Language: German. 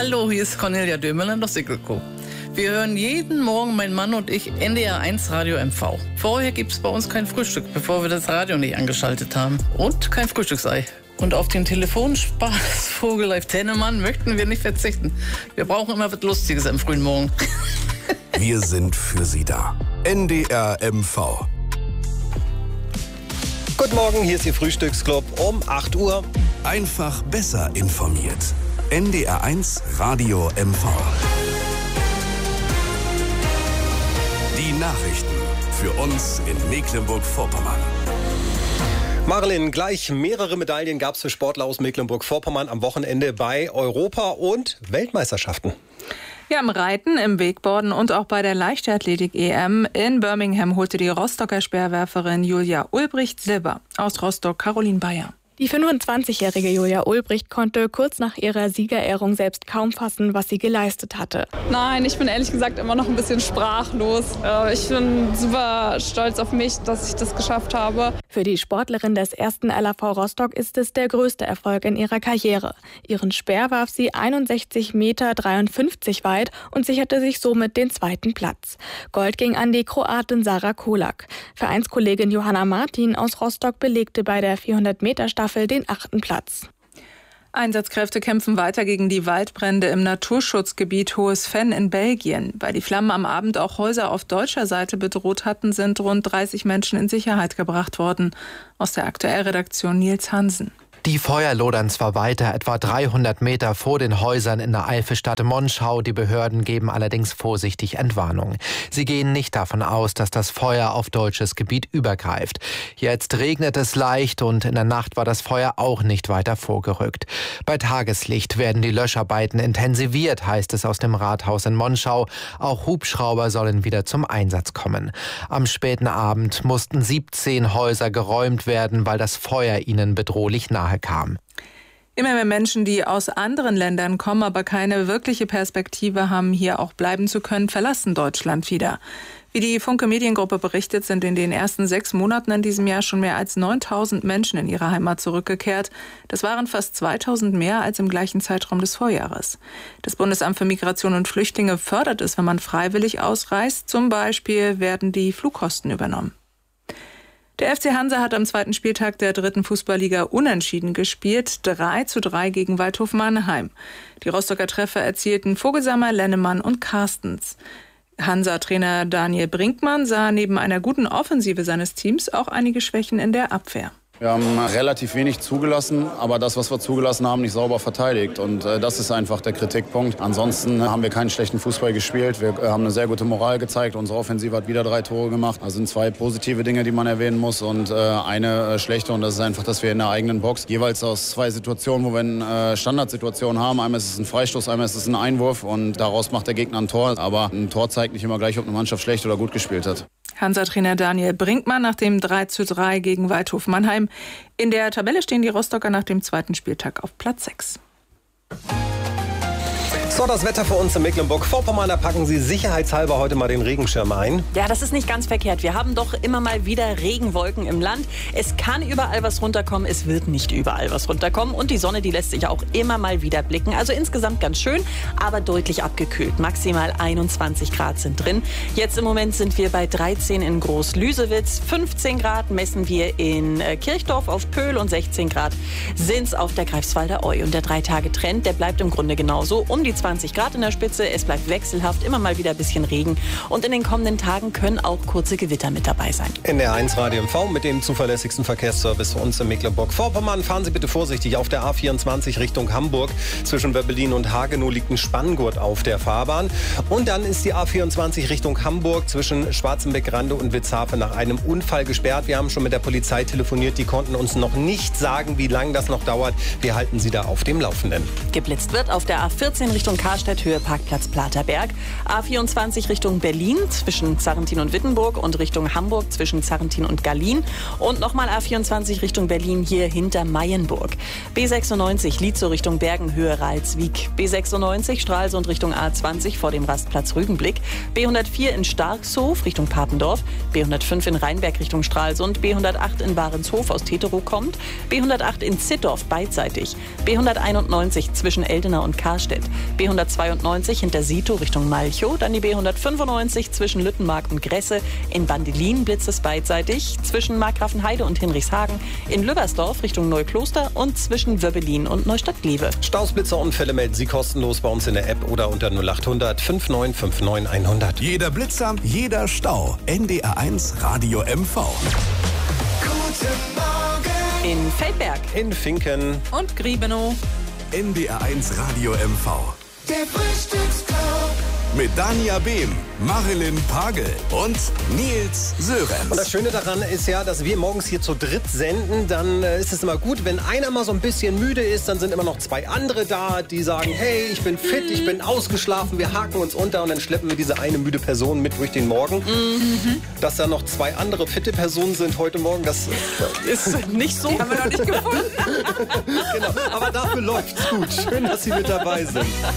Hallo, hier ist Cornelia Dömerland aus Sickelko. Wir hören jeden Morgen, mein Mann und ich, NDR1 Radio MV. Vorher gibt's bei uns kein Frühstück, bevor wir das Radio nicht angeschaltet haben. Und kein Frühstücksei. Und auf den Telefonspaß Vogel Tennemann möchten wir nicht verzichten. Wir brauchen immer was Lustiges am frühen Morgen. Wir sind für Sie da. NDR MV. Guten Morgen, hier ist Ihr Frühstücksclub um 8 Uhr. Einfach besser informiert. NDR1 Radio MV. Die Nachrichten für uns in Mecklenburg-Vorpommern. Marilyn, gleich mehrere Medaillen gab es für Sportler aus Mecklenburg-Vorpommern am Wochenende bei Europa- und Weltmeisterschaften. Ja, im Reiten, im Wakeboarden und auch bei der Leichtathletik-EM in Birmingham holte die Rostocker Speerwerferin Julia Ulbricht Silber. Aus Rostock Caroline Bayer. Die 25-jährige Julia Ulbricht konnte kurz nach ihrer Siegerehrung selbst kaum fassen, was sie geleistet hatte. Nein, ich bin ehrlich gesagt immer noch ein bisschen sprachlos. Ich bin super stolz auf mich, dass ich das geschafft habe. Für die Sportlerin des 1. LAV Rostock ist es der größte Erfolg in ihrer Karriere. Ihren Speer warf sie 61,53 Meter weit und sicherte sich somit den 2. Platz. Gold ging an die Kroatin Sara Kolak. Vereinskollegin Johanna Martin aus Rostock belegte bei der 400-Meter-Staffel den 8. Platz. Einsatzkräfte kämpfen weiter gegen die Waldbrände im Naturschutzgebiet Hohes Venn in Belgien. Weil die Flammen am Abend auch Häuser auf deutscher Seite bedroht hatten, sind rund 30 Menschen in Sicherheit gebracht worden. Aus der Aktuellredaktion Nils Hansen. Die Feuer lodern zwar weiter, etwa 300 Meter vor den Häusern in der Eifelstadt Monschau. Die Behörden geben allerdings vorsichtig Entwarnung. Sie gehen nicht davon aus, dass das Feuer auf deutsches Gebiet übergreift. Jetzt regnet es leicht und in der Nacht war das Feuer auch nicht weiter vorgerückt. Bei Tageslicht werden die Löscharbeiten intensiviert, heißt es aus dem Rathaus in Monschau. Auch Hubschrauber sollen wieder zum Einsatz kommen. Am späten Abend mussten 17 Häuser geräumt werden, weil das Feuer ihnen bedrohlich nahe kam. Immer mehr Menschen, die aus anderen Ländern kommen, aber keine wirkliche Perspektive haben, hier auch bleiben zu können, verlassen Deutschland wieder. Wie die Funke Mediengruppe berichtet, sind in den ersten 6 Monaten in diesem Jahr schon mehr als 9.000 Menschen in ihre Heimat zurückgekehrt. Das waren fast 2.000 mehr als im gleichen Zeitraum des Vorjahres. Das Bundesamt für Migration und Flüchtlinge fördert es, wenn man freiwillig ausreist. Zum Beispiel werden die Flugkosten übernommen. Der FC Hansa hat am 2. Spieltag der 3. Fußballliga unentschieden gespielt, 3:3 gegen Waldhof Mannheim. Die Rostocker Treffer erzielten Vogelsammer, Lennemann und Carstens. Hansa-Trainer Daniel Brinkmann sah neben einer guten Offensive seines Teams auch einige Schwächen in der Abwehr. Wir haben relativ wenig zugelassen, aber das, was wir zugelassen haben, nicht sauber verteidigt. Und das ist einfach der Kritikpunkt. Ansonsten haben wir keinen schlechten Fußball gespielt. Wir haben eine sehr gute Moral gezeigt. Unsere Offensive hat wieder 3 Tore gemacht. Das sind 2 positive Dinge, die man erwähnen muss und eine schlechte. Und das ist einfach, dass wir in der eigenen Box jeweils aus 2 Situationen, wo wir eine Standardsituation haben. Einmal ist es ein Freistoß, einmal ist es ein Einwurf. Und daraus macht der Gegner ein Tor. Aber ein Tor zeigt nicht immer gleich, ob eine Mannschaft schlecht oder gut gespielt hat. Hansa-Trainer Daniel Brinkmann nach dem 3:3 gegen Waldhof Mannheim. In der Tabelle stehen die Rostocker nach dem 2. Spieltag auf Platz 6. So, das Wetter für uns in Mecklenburg-Vorpommern. Da packen Sie sicherheitshalber heute mal den Regenschirm ein. Ja, das ist nicht ganz verkehrt. Wir haben doch immer mal wieder Regenwolken im Land. Es kann überall was runterkommen, es wird nicht überall was runterkommen. Und die Sonne, die lässt sich auch immer mal wieder blicken. Also insgesamt ganz schön, aber deutlich abgekühlt. Maximal 21 Grad sind drin. Jetzt im Moment sind wir bei 13 in Groß-Lüsewitz. 15 Grad messen wir in Kirchdorf auf Pöhl und 16 Grad sind es auf der Greifswalder Eu. Und der 3-Tage-Trend, der bleibt im Grunde genauso. Um die 20 Grad in der Spitze, es bleibt wechselhaft, immer mal wieder ein bisschen Regen und in den kommenden Tagen können auch kurze Gewitter mit dabei sein. NDR1 Radio MV mit dem zuverlässigsten Verkehrsservice für uns in Mecklenburg-Vorpommern. Fahren Sie bitte vorsichtig auf der A24 Richtung Hamburg. Zwischen Wöbbelin und Hagenow liegt ein Spanngurt auf der Fahrbahn. Und dann ist die A24 Richtung Hamburg zwischen Schwarzenbeck-Rande und Witzhafen nach einem Unfall gesperrt. Wir haben schon mit der Polizei telefoniert, die konnten uns noch nicht sagen, wie lange das noch dauert. Wir halten Sie da auf dem Laufenden. Geblitzt wird auf der A14 Richtung Karstadt, Höhe Parkplatz Platerberg. A24 Richtung Berlin zwischen Zarrentin und Wittenburg und Richtung Hamburg zwischen Zarrentin und Gallien. Und nochmal A24 Richtung Berlin hier hinter Mayenburg. B96 Lietzow Richtung Bergen, Höhe Ralswiek. B96 Stralsund Richtung A20 vor dem Rastplatz Rügenblick. B104 in Starkshof Richtung Papendorf. B105 in Rheinberg Richtung Stralsund. B108 in Barentshof aus Teterow kommt. B108 in Zittdorf beidseitig. B191 zwischen Eldenau und Karstedt. B B192 hinter Sito Richtung Malchow. Dann die B195 zwischen Lüttenmark und Gresse. In Bandelin blitzt es beidseitig. Zwischen Markgrafenheide und Hinrichshagen. In Lübbersdorf Richtung Neukloster und zwischen Wöbbelin und Neustadt-Glewe. Stausblitzerunfälle melden Sie kostenlos bei uns in der App oder unter 0800 5959 100. Jeder Blitzer, jeder Stau. NDR1 Radio MV. In Feldberg. In Finken. Und Griebenow. NDR1 Radio MV. Der Frühstücksclub. Mit Dania Behm, Marilyn Pagel und Nils Sörensen. Und das Schöne daran ist ja, dass wir morgens hier zu dritt senden. Dann ist es immer gut, wenn einer mal so ein bisschen müde ist, dann sind immer noch zwei andere da, die sagen, hey, ich bin fit, ich bin ausgeschlafen, wir haken uns unter und dann schleppen wir diese eine müde Person mit durch den Morgen. Dass da noch zwei andere fitte Personen sind heute Morgen, das ist nicht so. Haben wir noch nicht gefunden. Genau, aber dafür läuft's gut. Schön, dass Sie mit dabei sind.